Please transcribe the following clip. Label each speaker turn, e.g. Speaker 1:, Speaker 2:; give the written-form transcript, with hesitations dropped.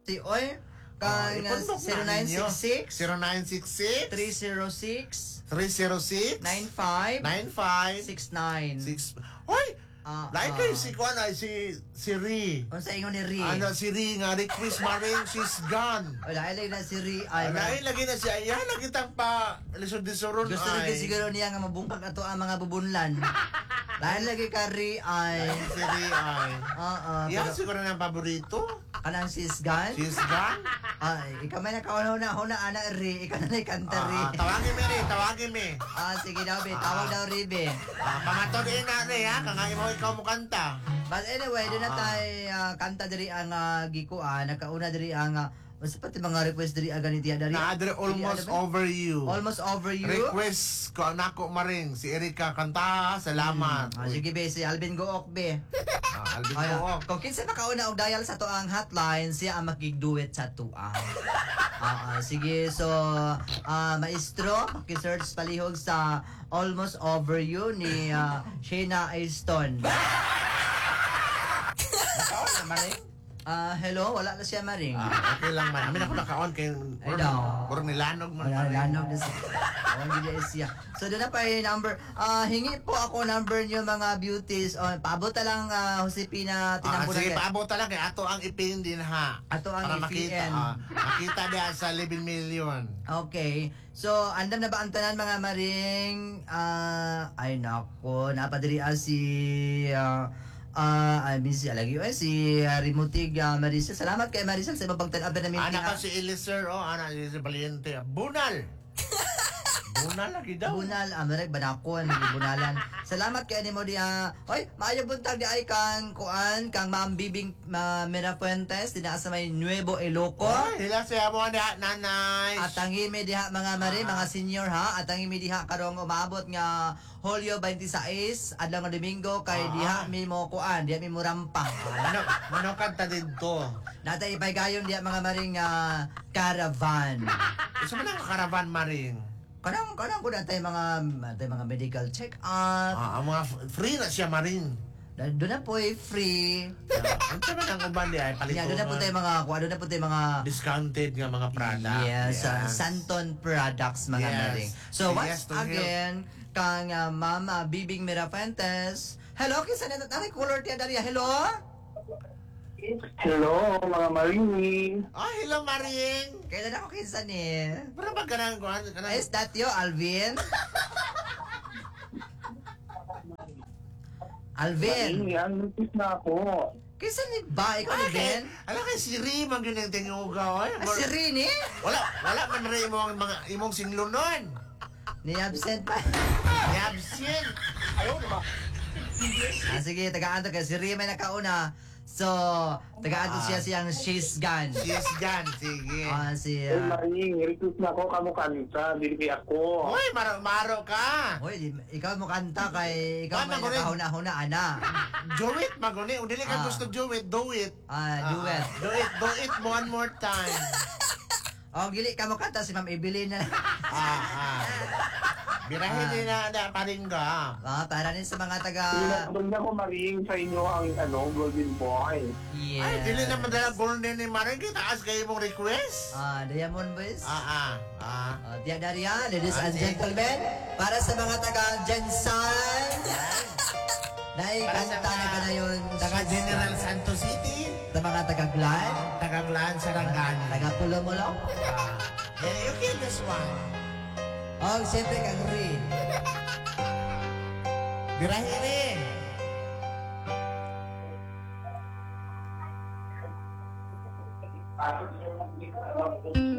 Speaker 1: Si Oy, kang
Speaker 2: ipundok na ninyo.
Speaker 1: 0966
Speaker 2: 0966
Speaker 1: 306
Speaker 2: 306
Speaker 1: 95
Speaker 2: 95 Hoy! Like kayo si Kwan ay si Ri.
Speaker 1: Unsa ingon ni Ri?
Speaker 2: Ano si Ri nga request maring she's gone.
Speaker 1: Wala ay na si Ri ay.
Speaker 2: Lain lagi na siya. Yan lagi tang pa lisod-disoron
Speaker 1: Gusto
Speaker 2: ay.
Speaker 1: lagi siguro niya nga mabungkag ato ang mga bubunlan. Lain lagi ka Ri ay.
Speaker 2: Si Ri ay. Yan
Speaker 1: pero
Speaker 2: siguro ng paborito.
Speaker 1: kanang sis gan.
Speaker 2: She's gone.
Speaker 1: Ay, ikaw may nakauna ana Ri, ikaw na kanta Ri.
Speaker 2: Tawagin mo Ri, tawagin mo.
Speaker 1: Sige daw be, tawag daw Ri be.
Speaker 2: Pamatodin na Ri ha, kangay mo ikaw mo kanta.
Speaker 1: But anyway, doon na tayo kanta diri ang gikuan, nakauna diri ang basta pati mga request diri ganiti dari.
Speaker 2: Naadre almost over you.
Speaker 1: Almost over you.
Speaker 2: Request ko nako maring si Erika kanta, salamat.
Speaker 1: Sige be, si Alvin Gook be.
Speaker 2: Alvin Gook.
Speaker 1: Kung kinsa makauna og dial sa to ang hotline, siya ang makigduet sa tuang. Sige, so maestro, paki-search palihog sa Almost Over You ni Sheena Easton.
Speaker 2: Nakaon na maring?
Speaker 1: Hello, wala na siya maring.
Speaker 2: Okay lang man. Amin ako nakaon kay
Speaker 1: Ay daw.
Speaker 2: Puro nilanog man.
Speaker 1: Wala lanog na siya. Hindi siya. So doon na pa yung number. Hingi po ako number niyo mga beauties. Paabot na lang Josepina tinampunan.
Speaker 2: Sige, paabot lang kay ato ang ipin din ha.
Speaker 1: Ato ang
Speaker 2: para makita.
Speaker 1: IPN.
Speaker 2: Makita diya sa 11 million.
Speaker 1: Okay. So, andam na ba ang tanan mga maring? Ay nako, napadiri si I miss lagi si Rimutig Maricel. Salamat kay Maricel sa ibang pagtan-ab namin.
Speaker 2: Anak ka si Eliser anak si Valiente. Bunal. Bunal lagi daw.
Speaker 1: Bunal, amarag banakon, bunalan. Salamat kay animo dia. Oy, maayo buntag di ay kang kuan kang Ma'am Bibing Mera Fuentes dinaa sa may Nuevo Iloco.
Speaker 2: Hila siya mo na nanay.
Speaker 1: At ang imi diha mga mari, mga senior ha, at ang imi diha karong umabot nga Hulyo 26 adlaw nga Domingo kay diha mi mo kuan, diha mi mo rampa.
Speaker 2: Mano kanta dito.
Speaker 1: Natay ipaygayon diha mga maring caravan.
Speaker 2: Isa man ang caravan maring.
Speaker 1: Kanang ko natay mga medical check up.
Speaker 2: Ang mga free na siya maring.
Speaker 1: Doon na po free.
Speaker 2: Ang man ang uban di ay palito.
Speaker 1: Doon na po tayo doon na po tayo mga
Speaker 2: discounted nga mga product.
Speaker 1: Yes, Santon products mga naring. So once again, kang Ma'am Bibing Mirafuentes. Hello, kinsa na tatay color tiya dariya. Hello?
Speaker 3: Hello, mga marini.
Speaker 2: Hello Maring.
Speaker 1: Kailan ako kinsa ni?
Speaker 2: Pero ba kanang
Speaker 1: Is that you, Alvin? Alvin.
Speaker 3: Marini, nipis na ako.
Speaker 1: Kinsa ni ba? Ikaw ni Ben?
Speaker 2: Ala kay si Ri man gyud ang tingugaw.
Speaker 1: Si Rini?
Speaker 2: Wala man rin mo ang mga imong singlunon.
Speaker 1: Ni absent pa.
Speaker 2: Yabsin. Ayaw diba?
Speaker 1: Sige, tagaan to kay si Rini may nakauna. So, tagaan to siya siyang she's gone.
Speaker 2: She's gone, sige.
Speaker 1: Si
Speaker 3: Marini, request na ako kamo kanta, dili ako.
Speaker 2: Hoy, maro ka.
Speaker 1: Hoy, ikaw mo kanta kay ikaw may
Speaker 2: Magunin.
Speaker 1: nakahuna-huna ana.
Speaker 2: Do it, maguni. Kung dili ka gusto do it, do it.
Speaker 1: Do it.
Speaker 2: Do it one more time.
Speaker 1: Gili ka mo kanta si Ma'am Evelyn na.
Speaker 2: Birahin din na paringga.
Speaker 1: Para rin sa mga taga...
Speaker 3: Doon na ko maring sa inyo ang Golden Boy.
Speaker 1: Yes.
Speaker 2: Ay, dili naman dala golden ni Maring. Kitaas kayo mong request.
Speaker 1: Diamond Boys. Tiya Daria, ladies and gentlemen, para sa mga taga Jensan, naikanta na ka na yun.
Speaker 2: Taga General Santos City.
Speaker 1: Sa mga taga Glan,
Speaker 2: Taga Glan, Sarangani.
Speaker 1: taga Pulo-Mulo.
Speaker 2: You kill this one.
Speaker 1: Siyempre kang Rin.
Speaker 2: Birahin eh.